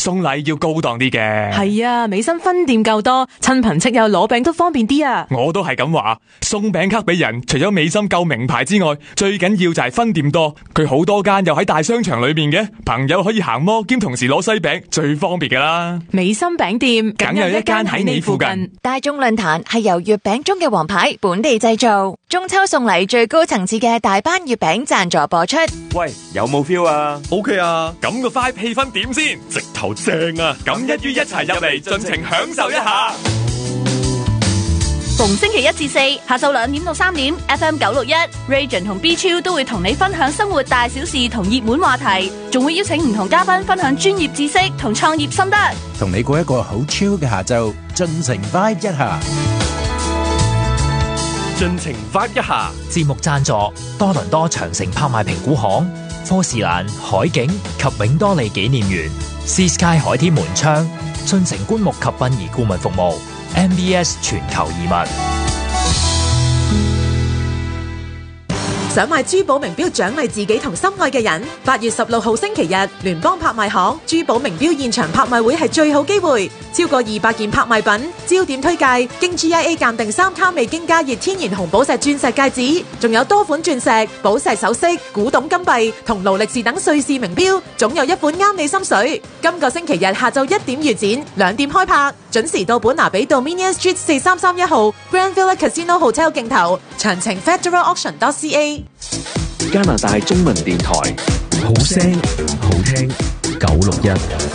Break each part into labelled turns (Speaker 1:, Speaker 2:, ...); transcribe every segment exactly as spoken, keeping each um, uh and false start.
Speaker 1: 送禮要高檔啲嘅。
Speaker 2: 係啊，美心分店夠多，親朋戚友攞餅都方便啲啊。
Speaker 1: 我都係咁話，送餅卡俾人，除咗美心夠名牌之外，最緊要就係分店多。佢好多間又喺大商場裏面嘅，朋友可以行摩兼同時攞西餅，最方便噶啦。
Speaker 2: 美心餅店
Speaker 1: 梗有一間喺你附近。
Speaker 3: 大眾論壇係由月餅中嘅王牌本地製造，中秋送禮最高層次嘅大班月餅贊助播出。
Speaker 4: 喂，有冇 feel 啊
Speaker 1: ？OK 啊，咁個 vibe 氣氛點先？直頭正啊！咁一於一齊入嚟，盡情享受一下。
Speaker 5: 逢星期一至四下晝兩點到三點 ，F M 九六一 Region 同 B 超都會同你分享生活大小事同熱門話題，仲會邀請唔同嘉賓分享專業知識同創業心得，
Speaker 6: 同你過一個好 chill 嘅下晝，盡情 vibe 一下。
Speaker 4: 盡情 vibe 一下。
Speaker 7: 節目贊助多倫多長城拍賣評估行、科士蘭海景及永多利紀念園、Sea Sky 海天門窗、盡情棺木及殯儀顧問服務、M B S 全球移民。
Speaker 8: 想買珠寶名錶獎勵自己同心愛嘅人，八月十六號星期日，聯邦拍賣行珠寶名錶現場拍賣會係最好機會，超過二百件拍賣品，焦點推介經 G I A 鑑定三卡未經加熱天然紅寶石鑽石戒指，仲有多款鑽石、寶石首飾、古董金幣同勞力士等瑞士名錶，總有一款啱你心水。今個星期日下晝一點預展，兩點開拍，準時到本拿比道 Dominion Street 四三三一號 Grand Villa Casino Hotel 鏡頭，詳情 Federal Auction dot C A。
Speaker 9: 加拿大中文電台，好聲好聽九六一。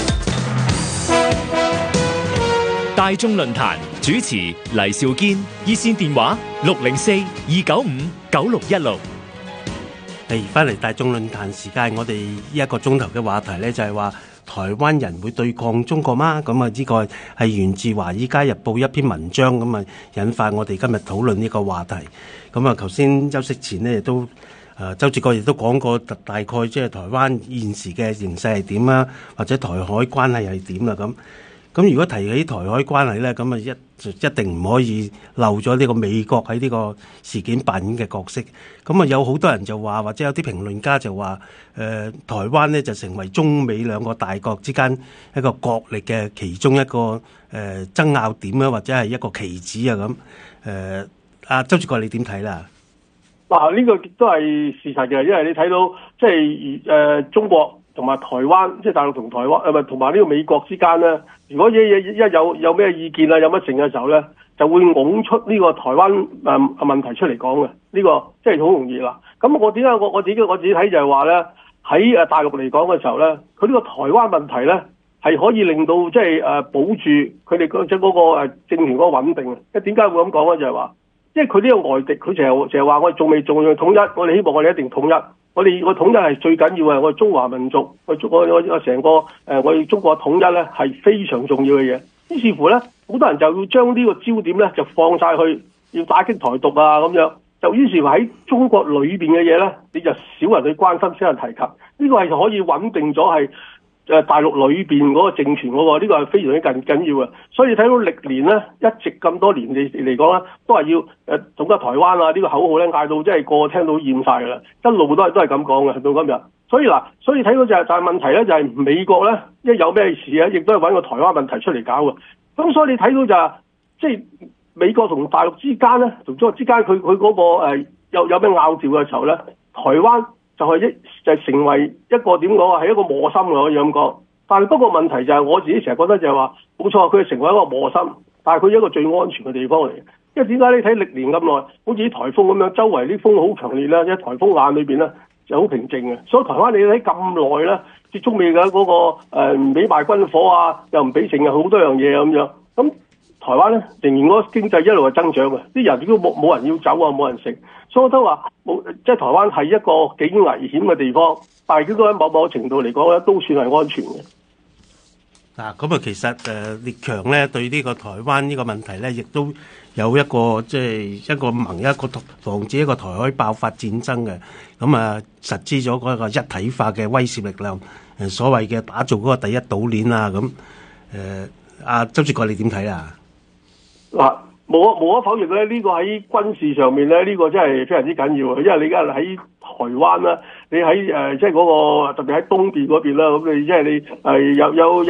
Speaker 10: 大眾論壇主持黎兆堅，熱線電話六零四二九五九六一六。
Speaker 11: 嚟翻嚟大眾論壇時間，我哋呢一個鐘頭嘅話題呢，就係話台灣人會對抗中國嗎？咁啊，呢個係源自《華爾街日報》一篇文章，咁啊引發我哋今日討論呢個話題。咁啊，頭先休息前呢，亦都誒周志國亦都講過，大概即係台灣現時嘅形勢係點啦，或者台海關係係點啦咁。咁如果提起台海關係咧，咁啊一就一定唔可以漏咗呢個美國喺呢個事件扮演嘅角色。咁啊有好多人就話，或者有啲評論家就話，誒、呃、台灣咧就成為中美兩個大國之間一個角力嘅其中一個誒、呃、爭拗點啊，或者係一個棋子啊咁。誒阿周志國你點睇啦？
Speaker 12: 嗱，呢個都係事實嘅，因為你睇到即係誒中國同埋台灣，即係大陸同台灣，誒唔係同埋呢個美國之間咧，如果一一一有有咩意見啊，有乜成嘅時候咧，就會拱出呢個台灣誒、呃、問題出嚟講嘅，呢、這個即係好容易啦。咁我點解我我自己我自己睇就係話咧，喺誒大陸嚟講嘅時候咧，佢呢個台灣問題咧係可以令到即係誒保住佢哋嗰即係嗰個誒政權嗰個穩定。即係點解會咁講咧？就係話，因為佢呢個外敵，佢成日成日話我哋仲未仲要統一，我哋希望我哋一定統一。我哋個統一係最緊要嘅，我哋中華民族，我我我我成個誒我哋中國統一咧係非常重要嘅嘢。於是乎咧，好多人就要將呢個焦點咧就放晒去要打擊台獨啊咁樣。就於是乎喺中國裏邊嘅嘢咧，你就少人去關心，少人提及。呢個係可以穩定咗係誒大陸裏邊嗰個政權嗰個，呢個係非常之緊緊要嘅。所以睇到歷年咧，一直咁多年嚟嚟講咧，都係要誒統一台灣啊！呢個口號咧嗌到即係個個聽到厭晒㗎啦，一路都係都係咁講嘅，到今日。所以嗱，所以睇到就係，但係問題咧就係美國咧，一有咩事咧，亦都係揾個台灣問題出嚟搞嘅。咁所以你睇到就係，即係美國同大陸之間咧，同中國之間佢佢嗰個誒有有咩拗撬嘅時候咧，台灣就係一就係成為一個點講啊，係一個磨心嘅可以咁講。但係不過問題就係我自己成日覺得就係話，冇錯，佢係成為一個磨心，但係佢係一個最安全嘅地方嚟嘅。因為點解你睇歷年咁耐，好似啲颱風咁樣，周圍啲風好強烈啦，喺颱風眼裏邊咧就好平靜嘅。所以台灣你睇咁耐咧，即中美嘅嗰、那個唔俾、呃、賣軍火啊，又唔俾成日好多樣嘢咁樣。咁台灣咧仍然嗰個經濟一路係增長嘅，啲人如果冇冇人要走啊，冇人食，所以我都話冇，即係台灣係一個幾危險嘅地方，但係應該喺某某程度嚟講咧，都算係安全嘅。
Speaker 11: 嗱，咁啊，其實誒列強咧對呢個台灣呢個問題咧，亦都有一個即係一個盟一個防止一個台海爆發戰爭嘅，咁啊實施咗嗰個一體化嘅威懾力量，誒所謂嘅打造嗰個第一島鏈啊，咁誒阿周志國你點睇啊？嗱，無可無可否認咧，呢個喺軍事上面咧，呢個真係非常之緊要啊！因為你而家喺台灣啦，你喺誒即係嗰個特別喺東邊嗰邊啦，咁你即係你誒有有。